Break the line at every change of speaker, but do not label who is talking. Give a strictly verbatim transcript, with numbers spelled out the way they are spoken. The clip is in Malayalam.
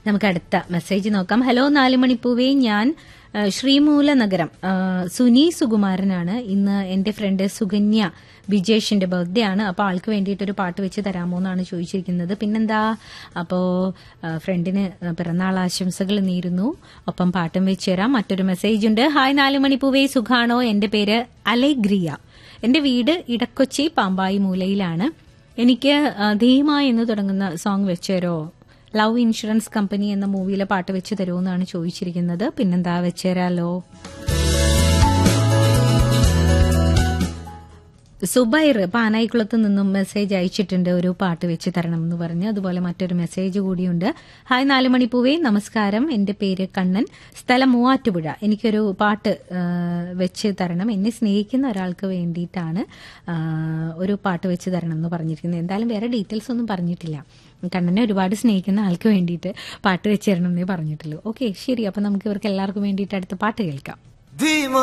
നമുക്ക് അടുത്ത മെസ്സേജ് നോക്കാം. ഹലോ നാലുമണിപ്പൂവേ, ഞാൻ ശ്രീമൂല നഗരം സുനി സുകുമാരനാണ്. ഇന്ന് എന്റെ ഫ്രണ്ട് സുകന്യ ബിജേഷിന്റെ ബർത്ത്ഡേ ആണ്. അപ്പോൾ ആൾക്ക് വേണ്ടിയിട്ടൊരു പാട്ട് വെച്ച് തരാമോ എന്നാണ് ചോദിച്ചിരിക്കുന്നത്. പിന്നെന്താ, അപ്പോൾ ഫ്രണ്ടിന് പിറന്നാൾ ആശംസകൾ നേരുന്നു, ഒപ്പം പാട്ടും വെച്ച് തരാം. മറ്റൊരു മെസ്സേജ് ഉണ്ട്. ഹായ് നാലുമണിപ്പൂവേ, സുഖാണോ? എന്റെ പേര് അലഗ്രിയ. എന്റെ വീട് ഇടക്കൊച്ചി പാമ്പായി മൂലയിലാണ്. എനിക്ക് ധീമ എന്ന് തുടങ്ങുന്ന സോങ് വെച്ചുതരോ? ലവ് ഇൻഷുറൻസ് കമ്പനി എന്ന മൂവിയിലെ പാട്ട് വെച്ച് തരുമെന്നാണ് ചോദിച്ചിരിക്കുന്നത്. പിന്നെന്താ, വെച്ചുതരാലോ. സുബൈർ പാനായിക്കുളത്ത് നിന്നും മെസ്സേജ് അയച്ചിട്ടുണ്ട്, ഒരു പാട്ട് വെച്ച് തരണം എന്ന് പറഞ്ഞ്. അതുപോലെ മറ്റൊരു മെസ്സേജ് കൂടിയുണ്ട്. ഹായ് നാലുമണിപ്പൂവേ, നമസ്കാരം. എന്റെ പേര് കണ്ണൻ, സ്ഥലം മൂവാറ്റുപുഴ. എനിക്കൊരു പാട്ട് വെച്ച് തരണം. എന്നെ സ്നേഹിക്കുന്ന ഒരാൾക്ക് വേണ്ടിയിട്ടാണ് ഒരു പാട്ട് വെച്ച് തരണം എന്ന് പറഞ്ഞിരിക്കുന്നത്. എന്തായാലും വേറെ ഡീറ്റെയിൽസ് ഒന്നും പറഞ്ഞിട്ടില്ല. കണ്ണനെ ഒരുപാട് സ്നേഹിക്കുന്ന ആൾക്ക് വേണ്ടിയിട്ട് പാട്ട് വെച്ച് തരണം എന്നേ പറഞ്ഞിട്ടുള്ളൂ. ഓക്കെ, ശരി. അപ്പം നമുക്ക് ഇവർക്ക് എല്ലാവർക്കും വേണ്ടിയിട്ട് അടുത്ത പാട്ട് കേൾക്കാം.